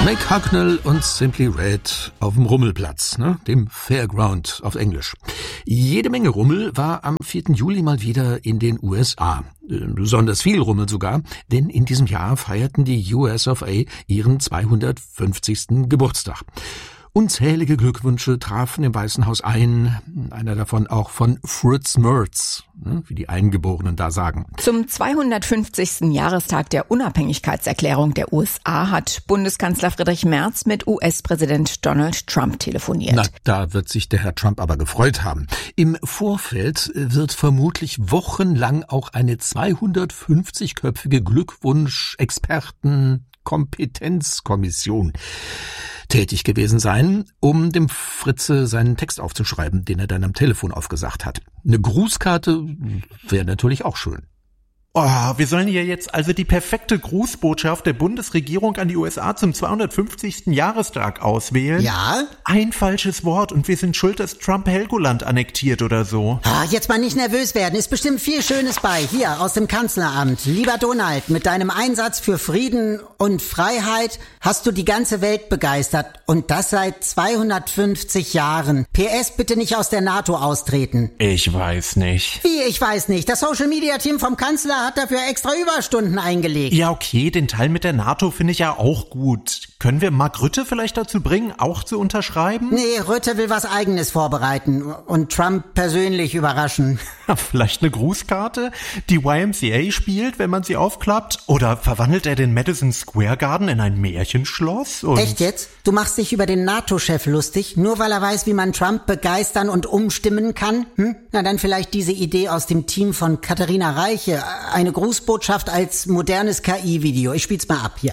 Mick Hucknall und Simply Red auf dem Rummelplatz, dem Fairground auf Englisch. Jede Menge Rummel war am 4. Juli mal wieder in den USA. Besonders viel Rummel sogar, denn in diesem Jahr feierten die US of A ihren 250. Geburtstag. Unzählige Glückwünsche trafen im Weißen Haus ein, einer davon auch von Fritz Merz, wie die Eingeborenen da sagen. Zum 250. Jahrestag der Unabhängigkeitserklärung der USA hat Bundeskanzler Friedrich Merz mit US-Präsident Donald Trump telefoniert. Na, da wird sich der Herr Trump aber gefreut haben. Im Vorfeld wird vermutlich wochenlang auch eine 250-köpfige Glückwunsch-Experten-Kompetenzkommission tätig gewesen sein, um dem Fritze seinen Text aufzuschreiben, den er dann am Telefon aufgesagt hat. Eine Grußkarte wäre natürlich auch schön. Oh, wir sollen ja jetzt also die perfekte Grußbotschaft der Bundesregierung an die USA zum 250. Jahrestag auswählen? Ja? Ein falsches Wort und wir sind schuld, dass Trump Helgoland annektiert oder so. Jetzt mal nicht nervös werden, ist bestimmt viel Schönes bei. Hier, aus dem Kanzleramt. Lieber Donald, mit deinem Einsatz für Frieden und Freiheit hast du die ganze Welt begeistert. Und das seit 250 Jahren. PS, bitte nicht aus der NATO austreten. Ich weiß nicht. Wie, ich weiß nicht? Das Social-Media-Team vom Kanzler hat dafür extra Überstunden eingelegt. Ja, okay, den Teil mit der NATO finde ich ja auch gut. Können wir Mark Rutte vielleicht dazu bringen, auch zu unterschreiben? Nee, Rutte will was Eigenes vorbereiten und Trump persönlich überraschen. Vielleicht eine Grußkarte, die YMCA spielt, wenn man sie aufklappt? Oder verwandelt er den Madison Square Garden in ein Märchenschloss? Echt jetzt? Du machst dich über den NATO-Chef lustig, nur weil er weiß, wie man Trump begeistern und umstimmen kann? Na dann vielleicht diese Idee aus dem Team von Katharina Reiche. Eine Grußbotschaft als modernes KI-Video. Ich spiel's mal ab hier.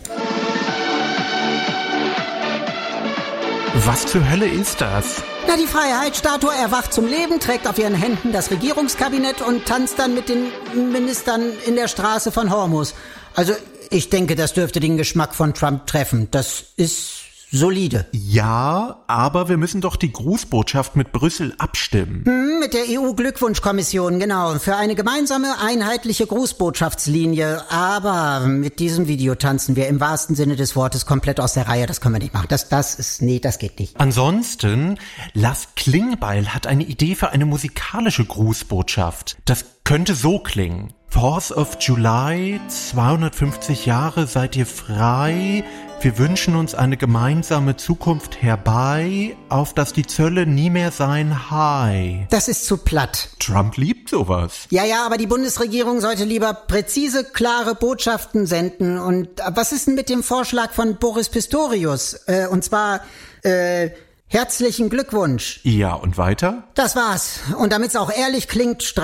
Was zur Hölle ist das? Na, die Freiheitsstatue erwacht zum Leben, trägt auf ihren Händen das Regierungskabinett und tanzt dann mit den Ministern in der Straße von Hormuz. Also, ich denke, das dürfte den Geschmack von Trump treffen. Das ist solide. Ja, aber wir müssen doch die Grußbotschaft mit Brüssel abstimmen. Mit der EU-Glückwunschkommission, genau. Für eine gemeinsame, einheitliche Grußbotschaftslinie. Aber mit diesem Video tanzen wir im wahrsten Sinne des Wortes komplett aus der Reihe. Das können wir nicht machen. Das geht nicht. Ansonsten, Lars Klingbeil hat eine Idee für eine musikalische Grußbotschaft. Das könnte so klingen. 4th of July, 250 Jahre seid ihr frei. Wir wünschen uns eine gemeinsame Zukunft herbei, auf dass die Zölle nie mehr sein high. Das ist zu platt. Trump liebt sowas. Ja, aber die Bundesregierung sollte lieber präzise, klare Botschaften senden. Und was ist denn mit dem Vorschlag von Boris Pistorius? Und zwar, herzlichen Glückwunsch. Ja, und weiter? Das war's. Und damit's auch ehrlich klingt,